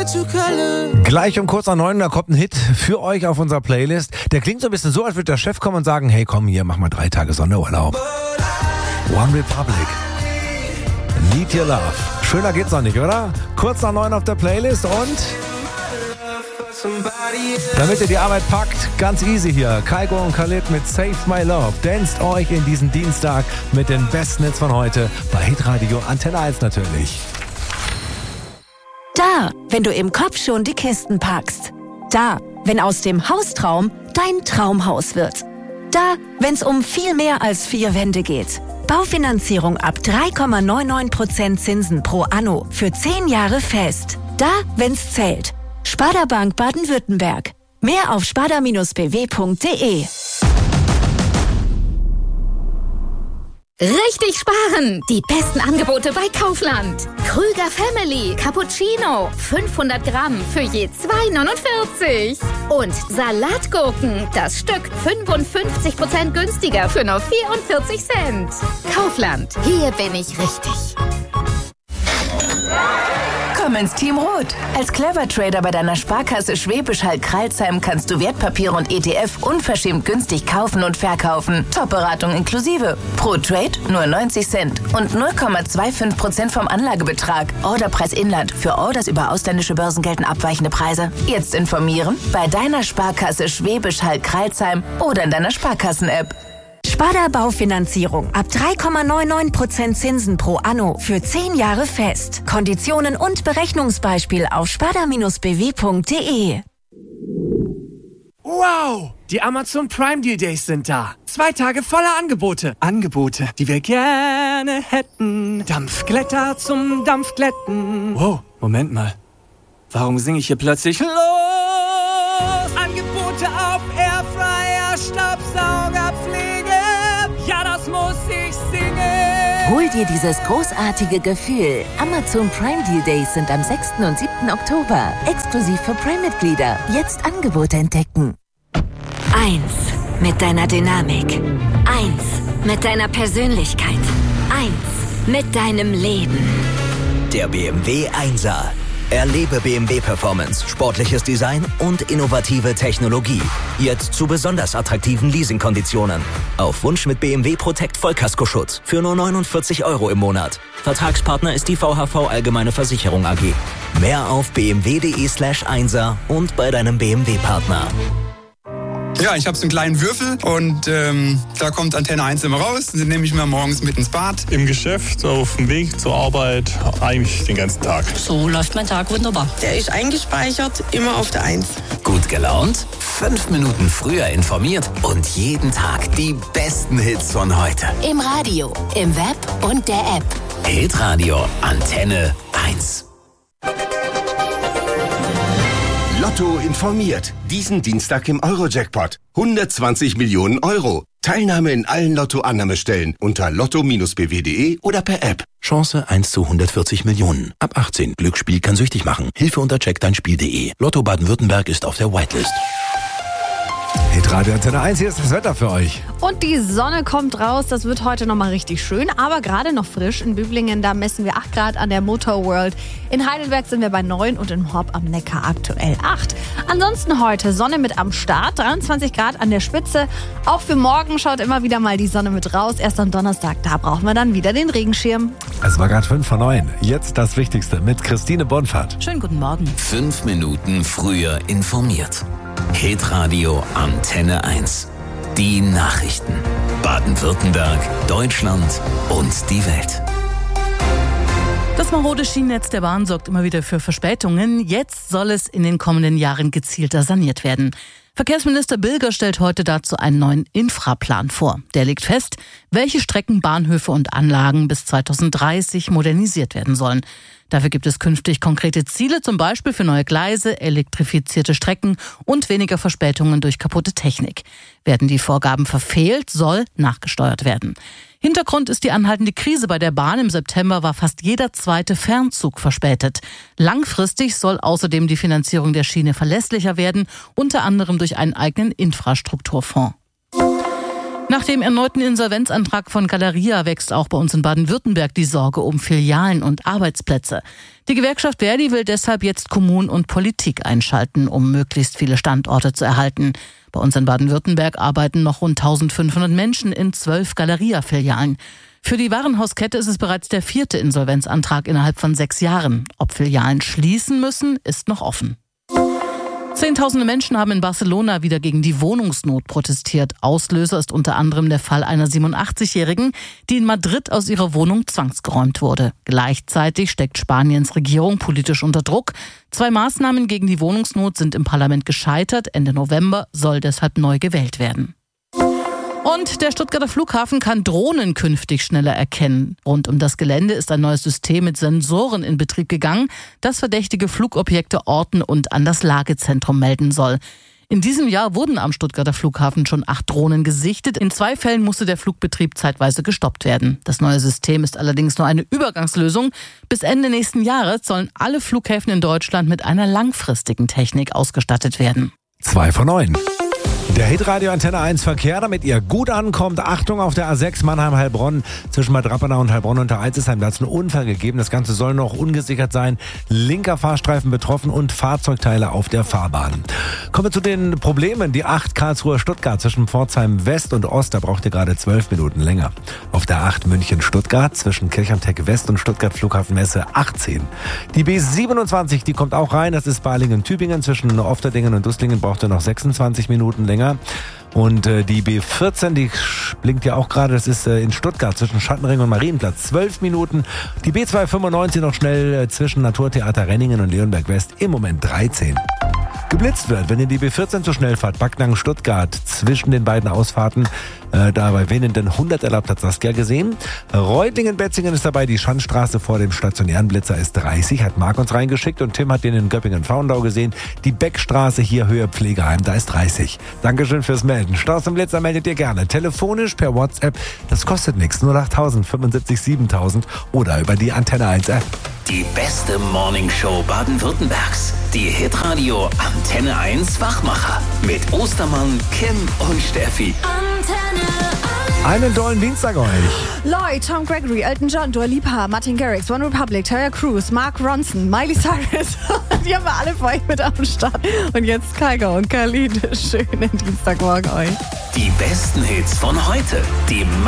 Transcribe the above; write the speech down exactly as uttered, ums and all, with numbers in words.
Gleich um kurz nach neun, da kommt ein Hit für euch auf unserer Playlist. Der klingt so ein bisschen so, als würde der Chef kommen und sagen, hey komm hier, mach mal drei Tage Sonderurlaub. One Republic. Need Your Love. Schöner geht's noch nicht, oder? Kurz nach neun auf der Playlist und... damit ihr die Arbeit packt, ganz easy hier. Kygo und Khalid mit Save My Love. Danst euch in diesen Dienstag mit den besten Hits von heute bei Hitradio Antenne eins natürlich. Da, wenn du im Kopf schon die Kisten packst. Da, wenn aus dem Haustraum dein Traumhaus wird. Da, wenn's um viel mehr als vier Wände geht. Baufinanzierung ab drei Komma neunundneunzig Prozent Zinsen pro Anno für zehn Jahre fest. Da, wenn's zählt. Sparda Bank Baden-Württemberg. Mehr auf sparda Bindestrich b w Punkt d e. Richtig sparen! Die besten Angebote bei Kaufland. Krüger Family Cappuccino. fünfhundert Gramm für je zwei neunundvierzig. Und Salatgurken. Das Stück fünfundfünfzig Prozent günstiger für nur vierundvierzig Cent. Kaufland. Hier bin ich richtig. Komm ins Team Rot. Als Clever Trader bei deiner Sparkasse Schwäbisch Hall-Kreilsheim kannst du Wertpapiere und E T F unverschämt günstig kaufen und verkaufen. Top-Beratung inklusive. Pro Trade nur neunzig Cent und null Komma fünfundzwanzig Prozent vom Anlagebetrag. Orderpreis Inland. Für Orders über ausländische Börsen gelten abweichende Preise. Jetzt informieren bei deiner Sparkasse Schwäbisch Hall-Kreilsheim oder in deiner Sparkassen-App. Sparda Baufinanzierung ab drei Komma neunundneunzig Prozent Zinsen pro Anno für zehn Jahre fest. Konditionen und Berechnungsbeispiel auf sparda Bindestrich b w Punkt d e. Wow! Die Amazon Prime Deal Days sind da. Zwei Tage voller Angebote. Angebote, die wir gerne hätten. Dampfglätter zum Dampfglätten. Wow, Moment mal. Warum singe ich hier plötzlich los? Angebote auf Airfryer, Staubsauger, Pflege. Ja, das muss ich singen. Hol dir dieses großartige Gefühl. Amazon Prime Deal Days sind am sechsten und siebten Oktober. Exklusiv für Prime-Mitglieder. Jetzt Angebote entdecken. Eins mit deiner Dynamik. Eins mit deiner Persönlichkeit. Eins mit deinem Leben. Der B M W Einser. Erlebe B M W Performance, sportliches Design und innovative Technologie. Jetzt zu besonders attraktiven Leasingkonditionen. Auf Wunsch mit B M W Protect Vollkaskoschutz für nur neunundvierzig Euro im Monat. Vertragspartner ist die V H V Allgemeine Versicherung A G. Mehr auf b m w punkt d e slash einser und bei deinem B M W-Partner. Ja, ich habe so einen kleinen Würfel und ähm, da kommt Antenne eins immer raus. Den nehme ich mir morgens mit ins Bad. Im Geschäft, auf dem Weg zur Arbeit, eigentlich den ganzen Tag. So läuft mein Tag wunderbar. Der ist eingespeichert, immer auf der eins. Gut gelaunt, fünf Minuten früher informiert und jeden Tag die besten Hits von heute. Im Radio, im Web und der App. Hitradio Antenne eins. Lotto informiert. Diesen Dienstag im Euro-Jackpot. hundertzwanzig Millionen Euro. Teilnahme in allen Lotto-Annahmestellen unter lotto Bindestrich b w punkt d e oder per App. Chance eins zu hundertvierzig Millionen. Ab achtzehn. Glücksspiel kann süchtig machen. Hilfe unter check dein Spiel punkt d e. Lotto Baden-Württemberg ist auf der Whitelist. Hitradio Antenne eins, hier ist das Wetter für euch. Und die Sonne kommt raus, das wird heute nochmal richtig schön, aber gerade noch frisch. In Büblingen, da messen wir acht Grad an der Motor World. In Heidelberg sind wir bei neun und in Horb am Neckar aktuell acht. Ansonsten heute Sonne mit am Start, dreiundzwanzig Grad an der Spitze. Auch für morgen schaut immer wieder mal die Sonne mit raus. Erst am Donnerstag, da brauchen wir dann wieder den Regenschirm. Es war gerade fünf vor neun. Jetzt das Wichtigste mit Christine Bonfahrt. Schönen guten Morgen. Fünf Minuten früher informiert. Hitradio Antenne eins. Die Nachrichten. Baden-Württemberg, Deutschland und die Welt. Das marode Schienennetz der Bahn sorgt immer wieder für Verspätungen. Jetzt soll es in den kommenden Jahren gezielter saniert werden. Verkehrsminister Bilger stellt heute dazu einen neuen Infraplan vor. Der legt fest, welche Strecken, Bahnhöfe und Anlagen bis zweitausenddreißig modernisiert werden sollen. Dafür gibt es künftig konkrete Ziele, zum Beispiel für neue Gleise, elektrifizierte Strecken und weniger Verspätungen durch kaputte Technik. Werden die Vorgaben verfehlt, soll nachgesteuert werden. Hintergrund ist die anhaltende Krise bei der Bahn. Im September war fast jeder zweite Fernzug verspätet. Langfristig soll außerdem die Finanzierung der Schiene verlässlicher werden, unter anderem durch einen eigenen Infrastrukturfonds. Nach dem erneuten Insolvenzantrag von Galeria wächst auch bei uns in Baden-Württemberg die Sorge um Filialen und Arbeitsplätze. Die Gewerkschaft Verdi will deshalb jetzt Kommunen und Politik einschalten, um möglichst viele Standorte zu erhalten. Bei uns in Baden-Württemberg arbeiten noch rund eintausendfünfhundert Menschen in zwölf Galeria-Filialen. Für die Warenhauskette ist es bereits der vierte Insolvenzantrag innerhalb von sechs Jahren. Ob Filialen schließen müssen, ist noch offen. Zehntausende Menschen haben in Barcelona wieder gegen die Wohnungsnot protestiert. Auslöser ist unter anderem der Fall einer siebenundachtzigjährigen, die in Madrid aus ihrer Wohnung zwangsgeräumt wurde. Gleichzeitig steckt Spaniens Regierung politisch unter Druck. Zwei Maßnahmen gegen die Wohnungsnot sind im Parlament gescheitert. Ende November soll deshalb neu gewählt werden. Und der Stuttgarter Flughafen kann Drohnen künftig schneller erkennen. Rund um das Gelände ist ein neues System mit Sensoren in Betrieb gegangen, das verdächtige Flugobjekte orten und an das Lagezentrum melden soll. In diesem Jahr wurden am Stuttgarter Flughafen schon acht Drohnen gesichtet. In zwei Fällen musste der Flugbetrieb zeitweise gestoppt werden. Das neue System ist allerdings nur eine Übergangslösung. Bis Ende nächsten Jahres sollen alle Flughäfen in Deutschland mit einer langfristigen Technik ausgestattet werden. Zwei von neun. Der Hitradio Antenne eins Verkehr, damit ihr gut ankommt. Achtung auf der A sechs Mannheim-Heilbronn zwischen Bad Rappenau und Heilbronn unter Eitzesheim. Da hat es einen Unfall gegeben. Das Ganze soll noch ungesichert sein. Linker Fahrstreifen betroffen und Fahrzeugteile auf der Fahrbahn. Kommen wir zu den Problemen. Die acht Karlsruhe-Stuttgart zwischen Pforzheim West und Ost. Da braucht ihr gerade zwölf Minuten länger. Auf der acht München-Stuttgart zwischen Kirchhamtec West und Stuttgart Flughafenmesse achtzehn. Die B siebenundzwanzig, die kommt auch rein. Das ist Balingen-Tübingen zwischen Ofterdingen und Dustlingen. Braucht ihr noch sechsundzwanzig Minuten länger. Und äh, die B vierzehn, die blinkt ja auch gerade, das ist äh, in Stuttgart zwischen Schattenring und Marienplatz, zwölf Minuten. Die B zweihundertfünfundneunzig noch schnell äh, zwischen Naturtheater Renningen und Leonberg West, im Moment dreizehn. Geblitzt wird, wenn ihr die B vierzehn zu schnell fahrt, Backnang Stuttgart zwischen den beiden Ausfahrten, äh, da bei Winnenden hundert erlaubt, hat Saskia gesehen. Reutlingen-Betzingen ist dabei, die Schanzstraße vor dem stationären Blitzer ist dreißig, hat Marc uns reingeschickt und Tim hat den in Göppingen-Faundau gesehen. Die Beckstraße hier Höhe Pflegeheim, da ist dreißig. Dankeschön fürs Melden. Staus im Blitzer meldet ihr gerne. Telefonisch per WhatsApp, das kostet nichts, null acht null null fünfundsiebzig siebentausend oder über die Antenne eins App. Die beste Morningshow Baden-Württembergs. Die Hitradio Antenne eins Wachmacher. Mit Ostermann, Kim und Steffi. Antenne eins. Einen tollen Dienstag euch. Lloyd, Tom Gregory, Elton John, Dua Lipa, Martin Garrix, One Republic, Terry Crews, Mark Ronson, Miley Cyrus. Die haben wir alle für euch mit am Start. Und jetzt Kaiga und Khalid. Schönen Dienstagmorgen euch. Die besten Hits von heute. Die